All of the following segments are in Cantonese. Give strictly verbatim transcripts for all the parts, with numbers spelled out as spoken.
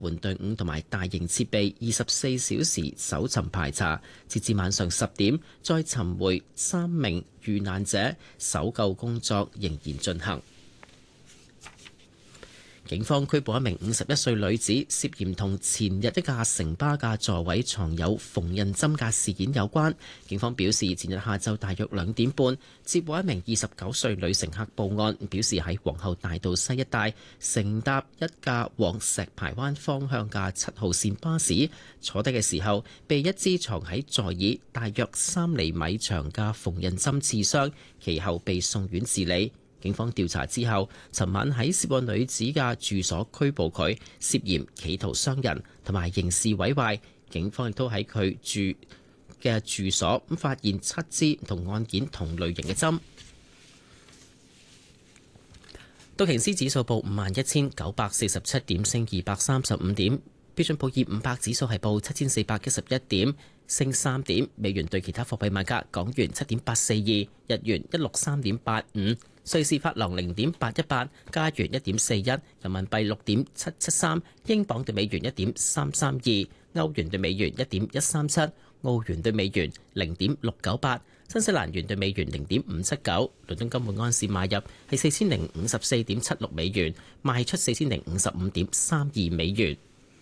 援隊伍同埋大型設備，二十四小時搜尋排查，截至晚上十點，再尋回三名遇難者，搜救工作仍然進行。警方拘捕一名五十一歲女子，涉嫌同前日一架城巴嘅座位藏有縫紉針嘅事件有關。警方表示，前日下晝大約兩點半，接獲一名二十九歲女乘客報案，表示喺皇后大道西一帶乘搭一架往石排灣方向嘅七號線巴士，坐低嘅時候被一支藏喺座椅大約三厘米長嘅縫紉針刺傷，其後被送院治理。警方調查之後，尋晚喺涉案女子嘅住所拘捕佢，涉嫌企圖傷人同埋刑事毀壞。警方亦都喺佢住嘅住所咁發現七支同案件同類型嘅針。道瓊斯指數報五萬一千九百四十七點，升二百三十五點。標準普爾五百指數係報七千四百一十一點，升三點。美元對其他貨幣賣價：港元七點八四二，日元一六三點八五，瑞士法郎零點八一八，加元一點四一，人民幣六點七七三，英鎊對美元一點三三二，歐元對美元一點一三七，澳元對美元零點六九八，新西蘭元對美元零點五七九。倫敦金每安士買入係四千零五十四點七六美元，賣出四千零五十五點三二美元。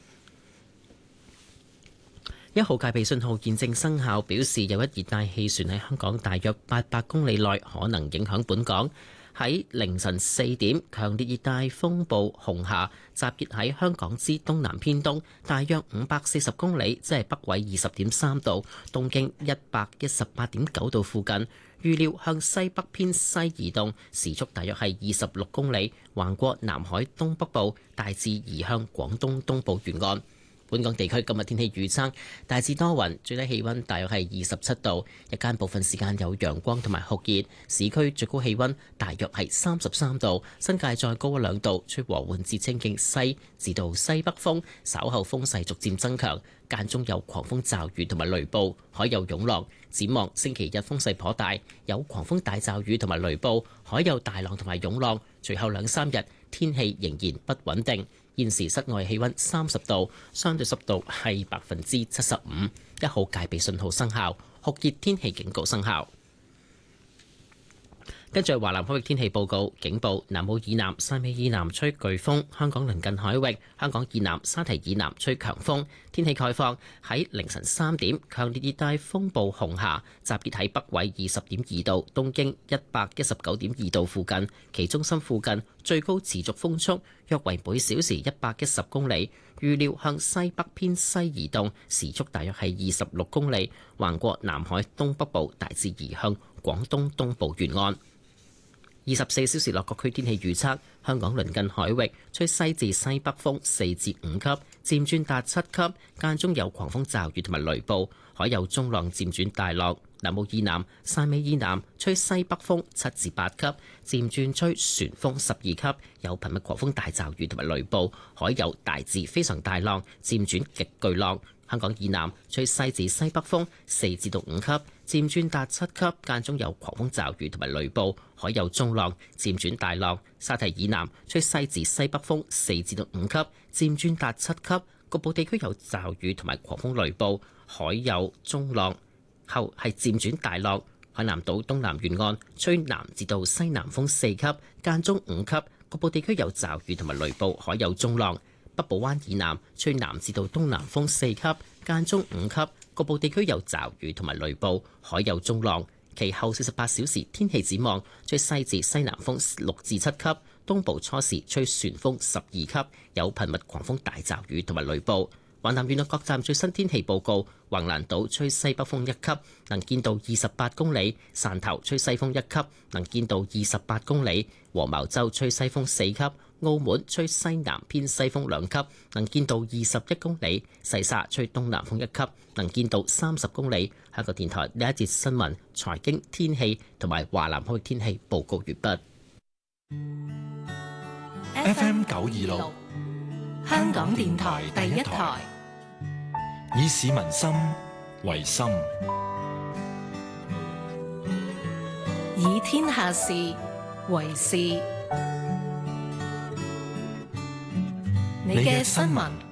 一號戒備信號現正生效，表示有一熱帶氣旋喺香港大約八百公里內可能影響本港。喺凌晨四點，強烈熱帶風暴紅霞集結喺香港之東南偏東，大約五百四十公里，即係北緯二十點三度、東經一百一十八點九度附近。預料向西北偏西移動，時速大約係二十六公里，橫過南海東北部，大致移向廣東東部沿岸。本港地區今日天氣預測，大致多雲，最低氣溫大約係二十七度，日間部分時間有陽光同埋酷熱，市區最高氣溫大約係三十三度，新界再高一兩度，吹和緩至清勁西至到西北風，稍後風勢逐漸增強，間中有狂風驟雨同埋雷暴，海有湧浪。展望星期日風勢頗大，有狂風大驟雨同埋雷暴，海有大浪同埋湧浪。隨後兩三日天氣仍然不穩定。現時室外氣溫三十度，相對濕度係百分之七十五，一號戒備信號生效，酷熱天氣警告生效。跟住華南海域天氣報告，警報：南澳以南、汕尾以南吹颶風，香港鄰近海域、香港以南、沙堤以南吹強風。天氣概況：喺凌晨三點，強烈熱帶風暴紅霞集結喺北緯二十點二度、東經一百一十九點二度附近，其中心附近最高持續風速約為每小時一百一十公里。預料向西北偏西移動，時速大約係二十六公里，橫過南海東北部，大致移向廣東東部沿岸。二十四小時內各區天氣預測：香港鄰近海域吹西至西北風四至五級，漸轉達七級，間中有狂風驟雨同埋雷暴，海有中浪漸轉大浪。南澳以南、汕尾以南吹西北風七至八級，漸轉吹旋風十二級，有頻密狂風大驟雨同埋雷暴，海有大至非常大浪，漸轉極巨浪。香港以南吹西至西北風四至到五級，漸轉達七級，間中有狂風驟雨同埋雷暴，海有中浪，漸轉大浪。沙堤以南吹西至西北風四至到五級，漸轉達七級，局部地區有驟雨同埋狂風雷暴，海有中浪。後係漸轉大浪。海南島東南沿岸吹南至到西南風四級，間中五級，局部地區有驟雨同埋雷暴，海有中浪。北部灣以南吹南至到東南風四級，間中五級，局部地區有驟雨同埋雷暴，海有中浪。其後四十八小時天氣展望：吹西至西南風六至七級，東部初時吹旋風十二級，有頻密狂風大驟雨同埋雷暴。華南沿岸各站最新天氣報告：橫瀾島吹西北風一級，能見度二十八公里；汕頭吹西風一級，能見度二十八公里；黃茅洲吹西風四級；澳門吹西南偏西風兩級，能見度二十一公里；西沙吹東南風一級，能見度三十公里。香港電台呢一節新聞、財經、天氣同埋華南海域天氣報告完畢。 F M 九二六。香港電台第一台，以市民心為心，以天下事為事。你嘅新聞